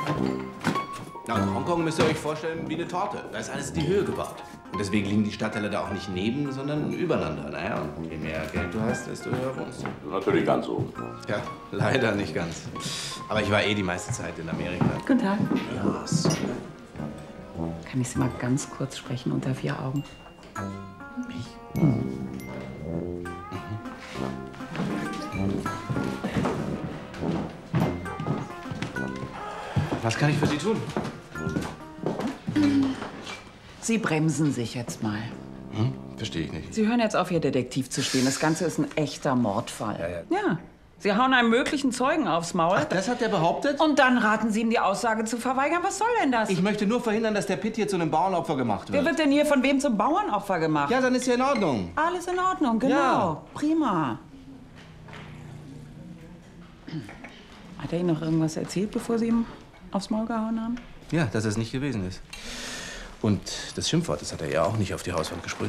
Na, und Hongkong müsst ihr euch vorstellen wie eine Torte. Da ist alles in die Höhe gebaut. Und deswegen liegen die Stadtteile da auch nicht neben, sondern übereinander. Naja, und je mehr Geld du hast, desto höher wohnst du. Natürlich ganz oben. Ja, leider nicht ganz. Aber ich war eh die meiste Zeit in Amerika. Guten Tag. Ja, so. Kann ich Sie mal ganz kurz sprechen unter 4 Augen? Mich? Was kann ich für Sie tun? Sie bremsen sich jetzt mal. Verstehe ich nicht. Sie hören jetzt auf, hier Detektiv zu spielen. Das Ganze ist ein echter Mordfall. Ja. Sie hauen einem möglichen Zeugen aufs Maul. Ach, das hat er behauptet? Und dann raten Sie ihm, die Aussage zu verweigern. Was soll denn das? Ich möchte nur verhindern, dass der Pitt hier zu einem Bauernopfer gemacht wird. Wer wird denn hier von wem zum Bauernopfer gemacht? Ja, dann ist ja in Ordnung. Alles in Ordnung, genau. Ja. Prima. Hat er Ihnen noch irgendwas erzählt, bevor Sie ihm aufs Maul gehauen haben? Ja, dass es nicht gewesen ist. Und das Schimpfwort, das hat er ja auch nicht auf die Hauswand gesprüht.